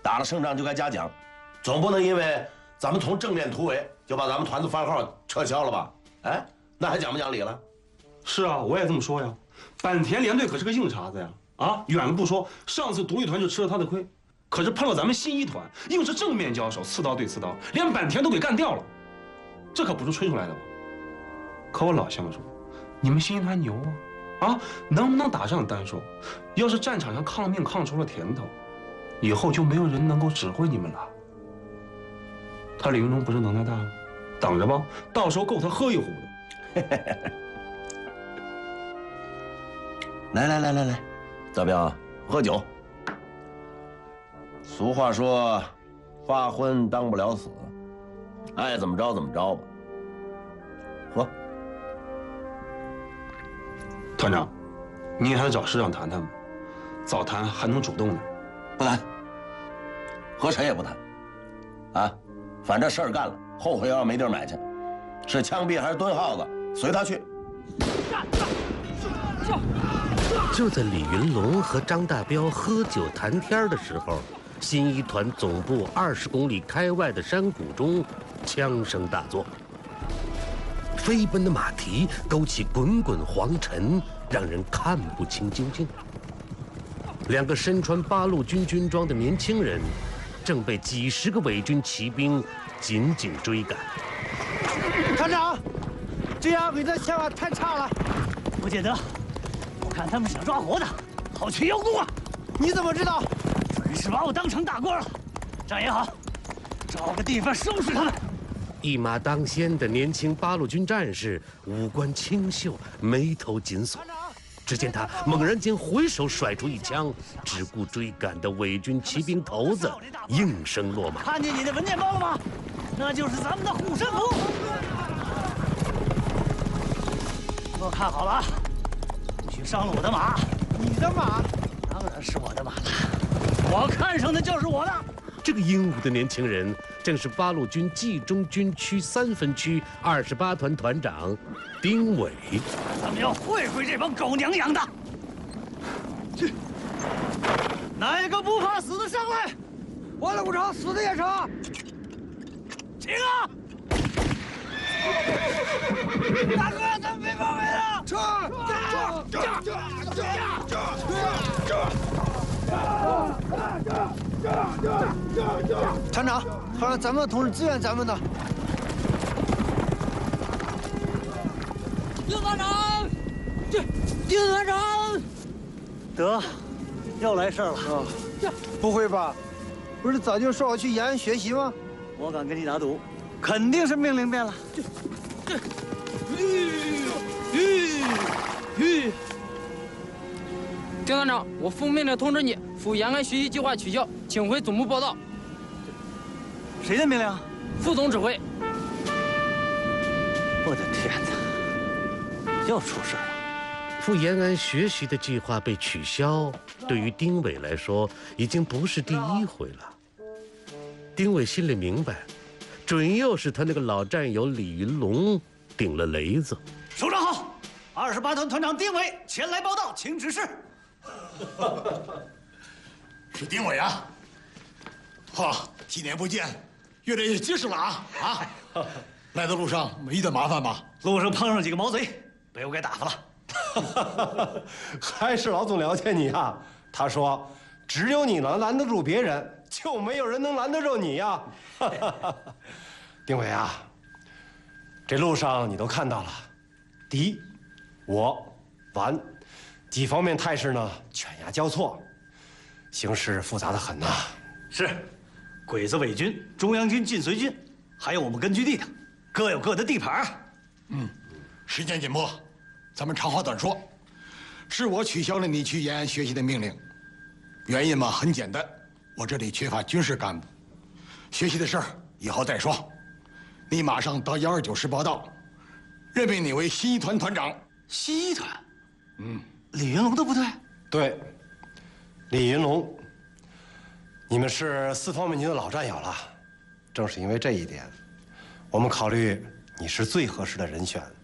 打了胜仗就该嘉奖，总不能因为咱们从正面突围就把咱们团的番号撤销了吧？哎，那还讲不讲理了？ 是啊，我也这么说呀。坂田联队可是个硬茬子呀！啊，远了不说，上次独立团就吃了他的亏，可是碰到咱们新一团，硬是正面交手，刺刀对刺刀，连坂田都给干掉了，这可不是吹出来的吧？可我老乡说，你们新一团牛啊！啊，能不能打仗单说，要是战场上抗命抗出了甜头，以后就没有人能够指挥你们了。他李云龙不是能耐大吗？等着吧，到时候够他喝一壶的。 来，泽彪，喝酒。俗话说，发昏当不了死，爱怎么着怎么着吧。喝。 团长，您还是找师长谈谈吧，早谈还能主动呢。 不谈，和谁也不谈。啊，反正事儿干了，后悔要没地儿买去，是枪毙还是蹲耗子，随他去。 就在李云龙和张大彪喝酒谈天的时候，新一团总部20公里开外的山谷中，枪声大作，飞奔的马蹄勾起滚滚黄尘，让人看不清究竟。2个身穿八路军军装的年轻人，正被几10个伪军骑兵紧紧追赶。 团长，这样给咱想法太差了。 不见得，我看他们想抓活的，好去邀功啊！ 你怎么知道？ 准是把我当成大官了。这样也好，找个地方收拾他们。 一马当先的年轻八路军战士，五官清秀，眉头紧锁。只见他猛然间回手甩出一枪，只顾追赶的伪军骑兵头子应声落马。 看见你的文件包了吗？那就是咱们的护身符。都看好了啊！不许伤了我的马。 你的马？ 当然是我的马了。我看上的就是我的。 这个英武的年轻人，正是八路军冀中军区3分区28团团长丁伟。 咱们要会会这帮狗娘养的。去，哪个不怕死的上来？ 完了不成，死的也成。 请啊！ 大哥，咱们别跑没了！撤！团长，好让咱们的同志支援咱们的。 丁团长，丁团长，得，又来事儿了。 不会吧？不是早就说我去延安学习吗？ 我敢跟你打赌，肯定是命令变了。 丁团长，我奉命令通知你，赴延安学习计划取消，请回总部报到。 谁的命令？ 副总指挥。 我的天哪，又出事了！ 赴延安学习的计划被取消，对于丁伟来说，已经不是第1回了。丁伟心里明白，准又是他那个老战友李云龙顶了雷子。 首长好，28团团长丁伟前来报道，请指示。 是丁伟啊！哈，几年不见，越来越结实了啊！来的路上没遇到麻烦吧？ 路上碰上几个毛贼，被我给打发了。 还是老总了解你啊！他说，只有你能拦得住别人，就没有人能拦得住你呀！丁伟啊，这路上你都看到了，敌、我、顽几方面态势呢，犬牙交错，形势复杂的很呐。 是，鬼子伪军、中央军晋绥军，还有我们根据地的，各有各的地盘。 时间紧迫，咱们长话短说。是我取消了你去延安学习的命令，原因嘛很简单，我这里缺乏军事干部，学习的事儿以后再说。你马上到129师报到，任命你为新一团团长。 新一团？李云龙的部队？ 对，李云龙，你们是4方面军的老战友了，正是因为这一点，我们考虑你是最合适的人选。